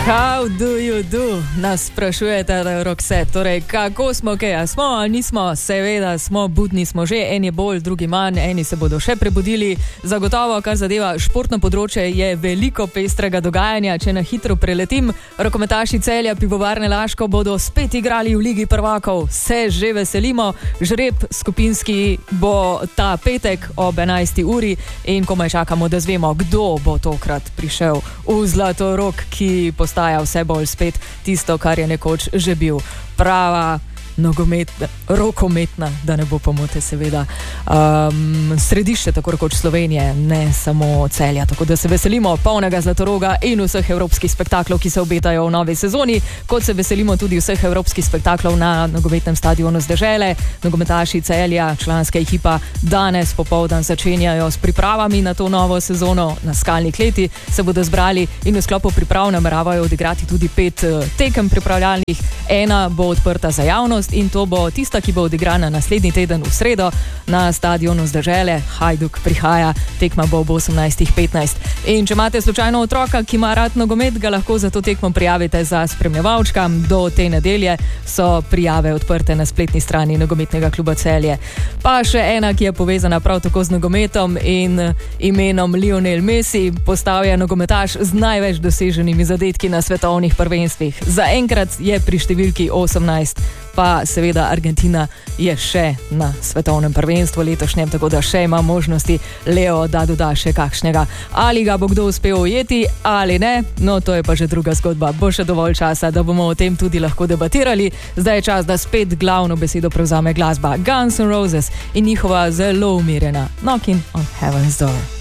How do you do? Nas sprašujete, da je Roxette. Torej, kako smo, kaj smo ali nismo? Seveda smo, budni smo že, eni bolj, drugi manj, eni se bodo še prebudili. Zagotovo, kar zadeva športno področje, je veliko pestrega dogajanja. Če na hitro preletim, rokometaši Celja Pivovarne Laško bodo spet igrali v Ligi prvakov. Se že veselimo, žreb skupinski bo ta petek ob 11. uri in komaj čakamo, da zvemo, kdo bo tokrat prišel v Zlatorog, ki postaja vse bolj spet tisto, kar je nekoč že bil. Prava nogometna, rokometna, da ne bo pomote seveda, središče tako rekoč Slovenije, ne samo Celja. Tako da se veselimo polnega Zlatoroga in vseh evropskih spektaklov, ki se obetajo v novi sezoni, kot se veselimo tudi vseh evropskih spektaklov na nogometnem stadionu z Dežele. Nogometaši Celja, članska ekipa, danes popoldan začenjajo s pripravami na to novo sezono. Na Skalni kleti se bodo zbrali in v sklopu priprav nameravajo odigrati tudi 5 tekem pripravljalnih. Ena bo odprta za javnost in to bo tista, ki bo odigrana naslednji teden v sredo na stadionu z Dežele. Hajduk prihaja, tekma bo ob 18:15. In če imate slučajno otroka, ki ima rad nogomet, ga lahko za to tekmo prijavite za spremljevalčka. Do te nedelje so prijave odprte na spletni strani Nogometnega kluba Celje. Pa še ena, ki je povezana prav tako z nogometom in imenom Lionel Messi, postal je nogometaš z največ doseženimi zadetki na svetovnih prvenstvih. Zaenkrat je pri številki 18, pa seveda Argentina je še na svetovnem prvenstvu letošnjem, tako da še ima možnosti Leo, da doda še kakšnega. Ali ga bo kdo uspel ujeti ali ne, no to je pa že druga zgodba. Bo še dovolj časa, da bomo o tem tudi lahko debatirali. Zdaj je čas, da spet glavno besedo prevzame glasba Guns N' Roses in njihova zelo umirjena Knocking on Heaven's Door.